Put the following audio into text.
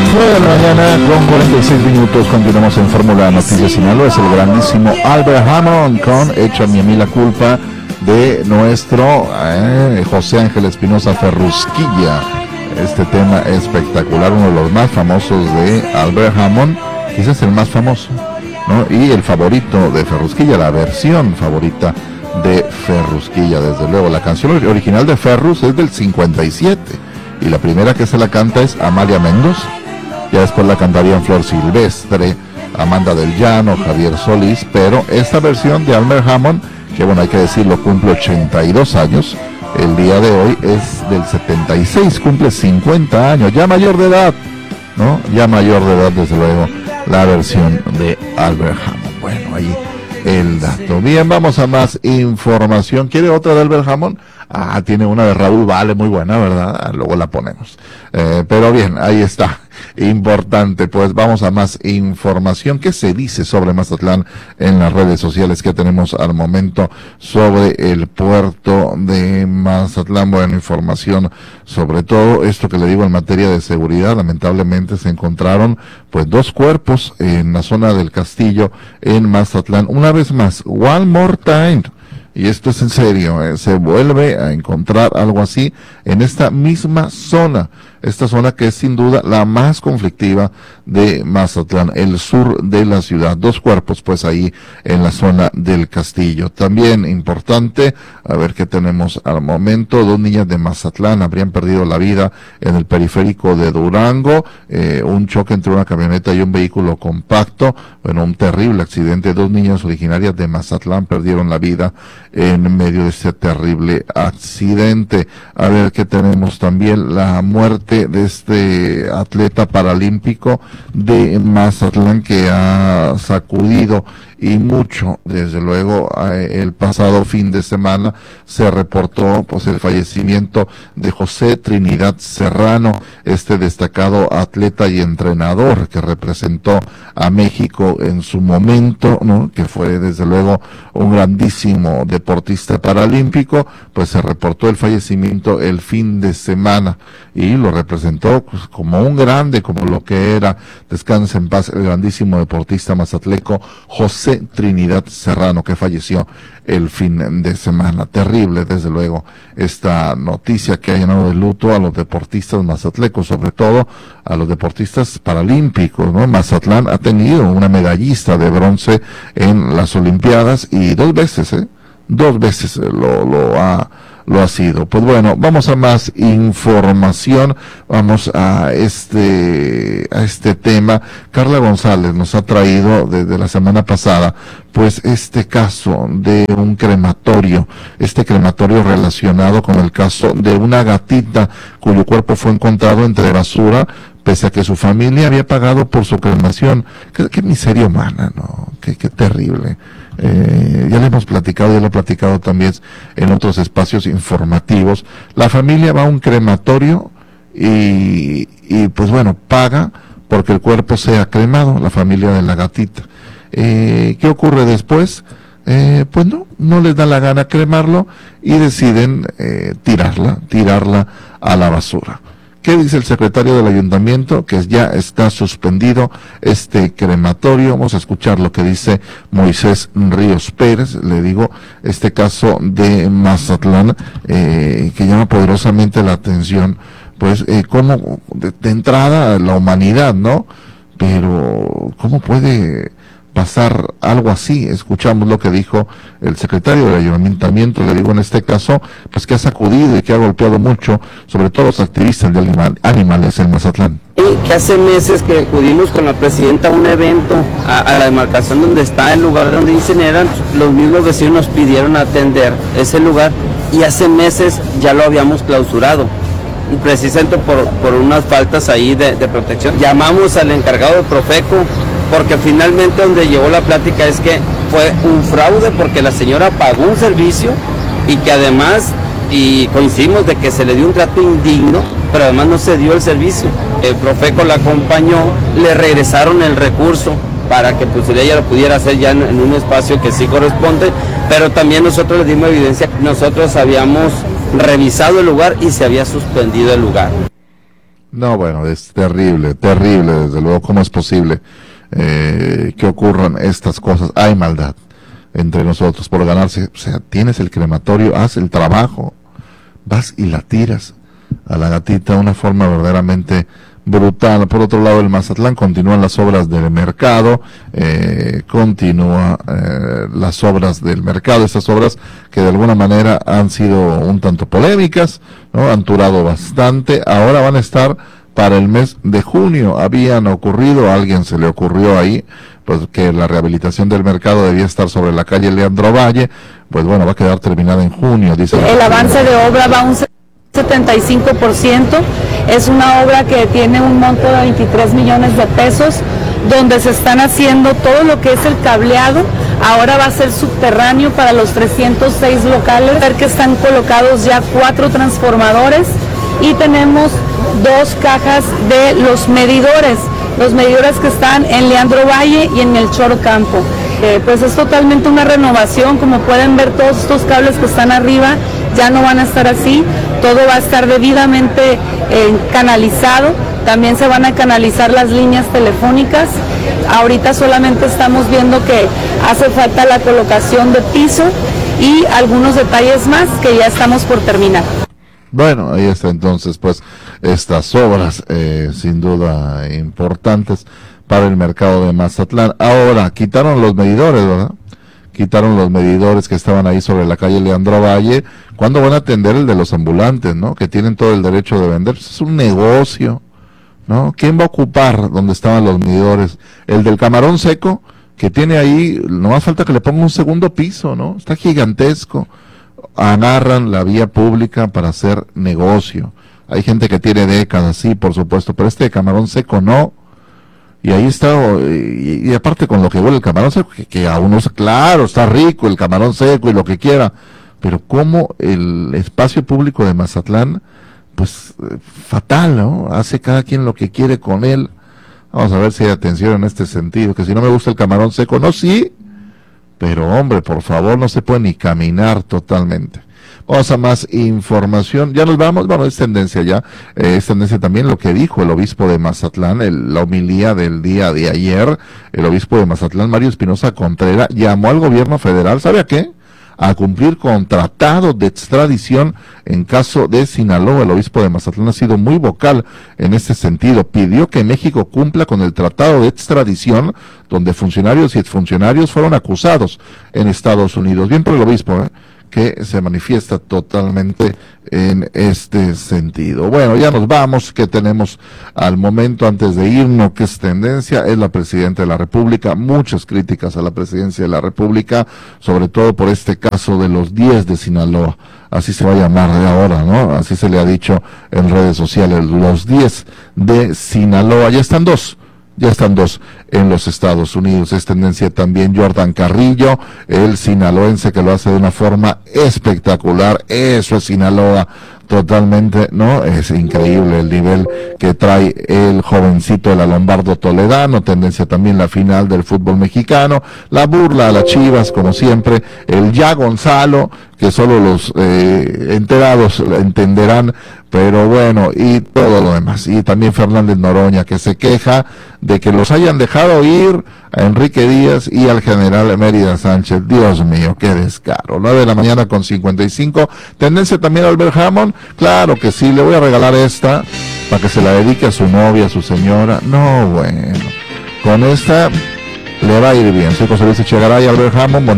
9 de la mañana con 46 minutos, continuamos en Fórmula Noticias Sinaloa. Es el grandísimo Albert Hammond con Échame a mí la culpa, de nuestro José Ángel Espinosa Ferrusquilla. Este tema espectacular, uno de los más famosos de Albert Hammond, quizás el más famoso, ¿no? Y el favorito de Ferrusquilla, la versión favorita de Ferrusquilla, desde luego. La canción original de Ferrus es del 57 y la primera que se la canta es Amalia Mendoza. Ya después la cantarían Flor Silvestre, Amanda del Llano, Javier Solís, pero esta versión de Albert Hammond, que bueno, hay que decirlo, cumple 82 años, el día de hoy es del 76, cumple 50 años, ya mayor de edad, ¿no? Ya mayor de edad, desde luego, la versión de Albert Hammond. Bueno, ahí el dato. Bien, vamos a más información. ¿Quiere otra de Albert Hammond? Ah, tiene una de Raúl Vale, muy buena, ¿verdad? Luego la ponemos. Pero bien, ahí está. Importante, pues vamos a más información. ¿Qué se dice sobre Mazatlán en las redes sociales que tenemos al momento sobre el puerto de Mazatlán? Bueno, información sobre todo esto que le digo en materia de seguridad. Lamentablemente se encontraron pues 2 cuerpos en la zona del Castillo en Mazatlán. Una vez más, one more time. Y esto es en serio, se vuelve a encontrar algo así en esta misma zona, esta zona que es sin duda la más conflictiva de Mazatlán, el sur de la ciudad. 2 cuerpos pues ahí en la zona del Castillo. También importante, a ver qué tenemos al momento, 2 niñas de Mazatlán habrían perdido la vida en el periférico de Durango, un choque entre una camioneta y un vehículo compacto. Bueno, un terrible accidente, 2 niñas originarias de Mazatlán perdieron la vida en medio de este terrible accidente. A ver qué tenemos también, la muerte de este atleta paralímpico de Mazatlán que ha sacudido y mucho, desde luego. El pasado fin de semana se reportó pues el fallecimiento de José Trinidad Serrano, este destacado atleta y entrenador que representó a México en su momento, ¿no? Que fue desde luego un grandísimo deportista paralímpico. Pues se reportó el fallecimiento el fin de semana y lo representó pues como un grande, como lo que era, descanse en paz, el grandísimo deportista mazatleco José Trinidad Serrano, que falleció el fin de semana. Terrible, desde luego, esta noticia que ha llenado de luto a los deportistas mazatlecos, sobre todo a los deportistas paralímpicos, ¿no? Mazatlán ha tenido una medallista de bronce en las Olimpiadas y 2 veces, 2 veces lo ha sido. Pues bueno, vamos a más información, vamos a este tema. Carla González nos ha traído desde la semana pasada pues este caso de un crematorio, relacionado con el caso de una gatita cuyo cuerpo fue encontrado entre basura, pese a que su familia había pagado por su cremación. Qué miseria humana, ¿no? Qué terrible. Ya lo he platicado también en otros espacios informativos. La familia va a un crematorio y pues bueno, paga porque el cuerpo sea cremado, la familia de la gatita. ¿Qué ocurre después? Pues no les da la gana cremarlo y deciden tirarla a la basura. ¿Qué dice el secretario del ayuntamiento? Que ya está suspendido este crematorio. Vamos a escuchar lo que dice Moisés Ríos Pérez. Le digo, este caso de Mazatlán, que llama poderosamente la atención, pues, cómo de entrada la humanidad, ¿no? Pero, ¿cómo puede pasar algo así? Escuchamos lo que dijo el secretario del ayuntamiento, le digo en este caso, pues que ha sacudido y que ha golpeado mucho, sobre todo los activistas de animales en Mazatlán. Que hace meses que acudimos con la presidenta a un evento, a la demarcación donde está el lugar donde incineran, los mismos vecinos nos pidieron atender ese lugar y hace meses ya lo habíamos clausurado, precisamente por unas faltas ahí de protección. Llamamos al encargado de Profeco, porque finalmente donde llegó la plática es que fue un fraude porque la señora pagó un servicio y que además, y coincidimos de que se le dio un trato indigno, pero además no se dio el servicio. El Profeco la acompañó, le regresaron el recurso para que pues ella lo pudiera hacer ya en un espacio que sí corresponde, pero también nosotros le dimos evidencia, nosotros habíamos revisado el lugar y se había suspendido el lugar. No, bueno, es terrible, terrible, desde luego. ¿Cómo es posible que ocurran estas cosas? Hay maldad entre nosotros por ganarse. O sea, tienes el crematorio, haz el trabajo, vas y la tiras a la gatita de una forma verdaderamente brutal. Por otro lado, el Mazatlán continúan las obras del mercado, las obras del mercado, estas obras que de alguna manera han sido un tanto polémicas, ¿no? Han durado bastante, ahora van a estar para el mes de junio. Habían ocurrido, a alguien se le ocurrió ahí, pues que la rehabilitación del mercado debía estar sobre la calle Leandro Valle, pues bueno, va a quedar terminada en junio, dice. El avance de obra va a un 75%, es una obra que tiene un monto de 23 millones de pesos, donde se están haciendo todo lo que es el cableado. Ahora va a ser subterráneo para los 306 locales, ver que están colocados ya 4 transformadores y tenemos 2 cajas de los medidores que están en Leandro Valle y en Melchor Ocampo. Pues es totalmente una renovación, como pueden ver todos estos cables que están arriba ya no van a estar así, todo va a estar debidamente canalizado, también se van a canalizar las líneas telefónicas. Ahorita solamente estamos viendo que hace falta la colocación de piso y algunos detalles más que ya estamos por terminar. Bueno, ahí está entonces pues estas obras sin duda importantes para el mercado de Mazatlán. Ahora, quitaron los medidores, ¿verdad? Quitaron los medidores que estaban ahí sobre la calle Leandro Valle. ¿Cuándo van a atender el de los ambulantes, no? Que tienen todo el derecho de vender. Pues es un negocio, ¿no? ¿Quién va a ocupar donde estaban los medidores? El del camarón seco, que tiene ahí, no más falta que le ponga un segundo piso, ¿no? Está gigantesco. Agarran la vía pública para hacer negocio. Hay gente que tiene décadas, sí, por supuesto, pero este de camarón seco no. Y ahí está, y aparte con lo que huele el camarón seco, que a uno, claro, está rico el camarón seco y lo que quiera, pero como el espacio público de Mazatlán, pues fatal, ¿no? Hace cada quien lo que quiere con él. Vamos a ver si hay atención en este sentido, que si no me gusta el camarón seco, no, sí, pero hombre, por favor, no se puede ni caminar totalmente. Vamos a más información, ya nos vamos, bueno, es tendencia ya, es tendencia también lo que dijo el obispo de Mazatlán, la homilía del día de ayer. El obispo de Mazatlán, Mario Espinosa Contreras, llamó al gobierno federal, ¿sabe a qué? A cumplir con tratado de extradición en caso de Sinaloa. El obispo de Mazatlán ha sido muy vocal en este sentido. Pidió que México cumpla con el tratado de extradición donde funcionarios y exfuncionarios fueron acusados en Estados Unidos. Bien por el obispo, que se manifiesta totalmente en este sentido. Bueno, ya nos vamos, que tenemos al momento antes de irnos, que es tendencia, es la presidenta de la República, muchas críticas a la presidencia de la República, sobre todo por este caso de los 10 de Sinaloa, así se va a llamar de ahora, ¿no? Así se le ha dicho en redes sociales, los 10 de Sinaloa, ya están dos en los Estados Unidos. Es tendencia también Jordan Carrillo, el sinaloense que lo hace de una forma espectacular. Eso es Sinaloa totalmente, ¿no? Es increíble el nivel que trae el jovencito de la Lombardo Toledano. Tendencia también la final del fútbol mexicano, la burla a las Chivas como siempre, el ya Gonzalo, que solo los enterados entenderán, pero bueno, y todo lo demás. Y también Fernández Noroña, que se queja de que los hayan dejado ir a Enrique Díaz y al general Mérida Sánchez. Dios mío, qué descaro. 9:55 a.m. Tendencia también Albert Hammond. Claro que sí, le voy a regalar esta para que se la dedique a su novia, a su señora. No, bueno, con esta le va a ir bien. Soy José Luis Echegaray, Albert Hammond.